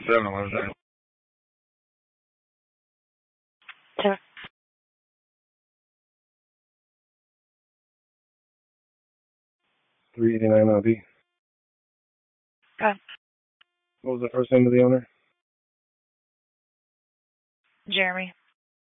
7-Eleven. Sure. 389 LB. Okay. What was the first name of the owner? Jeremy.